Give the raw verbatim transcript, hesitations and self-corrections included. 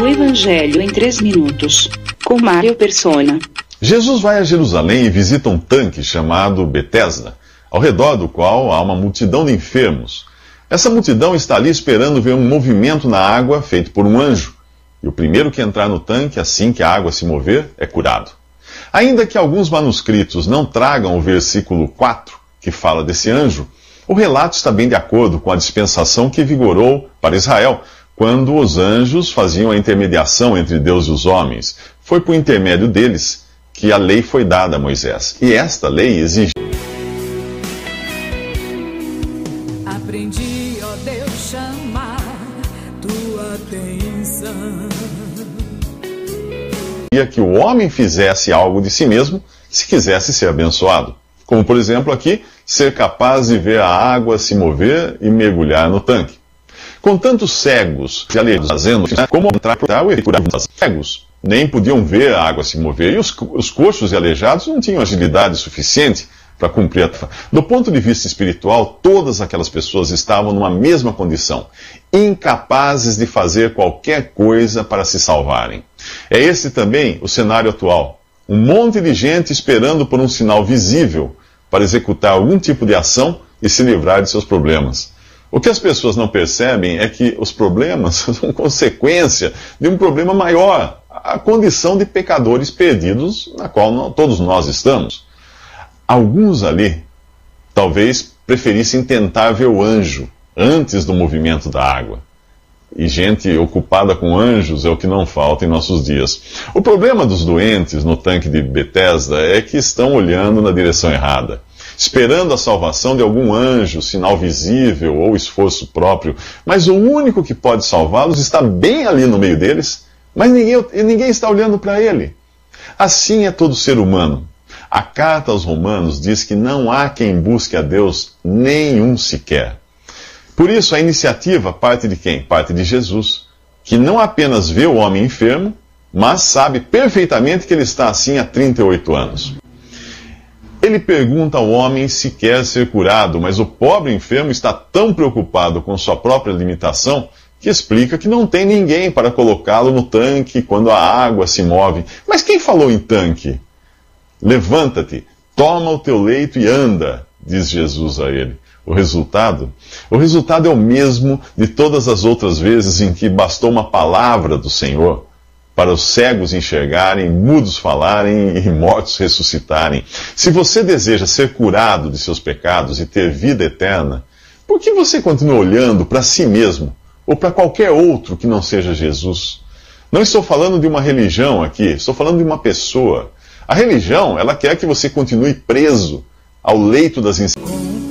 Evangelho em três minutos, com Mário Persona. Jesus vai a Jerusalém e visita um tanque chamado Betesda, ao redor do qual há uma multidão de enfermos. Essa multidão está ali esperando ver um movimento na água feito por um anjo. E o primeiro que entrar no tanque, assim que a água se mover, é curado. Ainda que alguns manuscritos não tragam o versículo quatro, que fala desse anjo, o relato está bem de acordo com a dispensação que vigorou para Israel, quando os anjos faziam a intermediação entre Deus e os homens. Foi por intermédio deles que a lei foi dada a Moisés. E esta lei exige... Aprendi, ó Deus, chamar tua atenção. que o homem fizesse algo de si mesmo se quisesse ser abençoado. Como, por exemplo, aqui, ser capaz de ver a água se mover e mergulhar no tanque. Com tantos cegos e aleijados fazendo, como entrar por água e curar os cegos, nem podiam ver a água se mover, e os, os coxos e aleijados não tinham agilidade suficiente para cumprir a tarefa. Do ponto de vista espiritual, todas aquelas pessoas estavam numa mesma condição, incapazes de fazer qualquer coisa para se salvarem. É esse também o cenário atual. Um monte de gente esperando por um sinal visível para executar algum tipo de ação e se livrar de seus problemas. O que as pessoas não percebem é que os problemas são consequência de um problema maior, a condição de pecadores perdidos na qual não, todos nós estamos. Alguns ali talvez preferissem tentar ver o anjo antes do movimento da água. E gente ocupada com anjos é o que não falta em nossos dias. O problema dos doentes no tanque de Betesda é que estão olhando na direção errada, esperando a salvação de algum anjo, sinal visível ou esforço próprio. Mas o único que pode salvá-los está bem ali no meio deles, mas ninguém, ninguém está olhando para ele. Assim é todo ser humano. A carta aos Romanos diz que não há quem busque a Deus, nenhum sequer. Por isso, a iniciativa parte de quem? Parte de Jesus, que não apenas vê o homem enfermo, mas sabe perfeitamente que ele está assim há trinta e oito anos. Ele pergunta ao homem se quer ser curado, mas o pobre enfermo está tão preocupado com sua própria limitação que explica que não tem ninguém para colocá-lo no tanque quando a água se move. Mas quem falou em tanque? Levanta-te, toma o teu leito e anda, diz Jesus a ele. O resultado? O resultado é o mesmo de todas as outras vezes em que bastou uma palavra do Senhor para os cegos enxergarem, mudos falarem e mortos ressuscitarem. Se você deseja ser curado de seus pecados e ter vida eterna, por que você continua olhando para si mesmo ou para qualquer outro que não seja Jesus? Não estou falando de uma religião aqui, estou falando de uma pessoa. A religião, ela quer que você continue preso ao leito das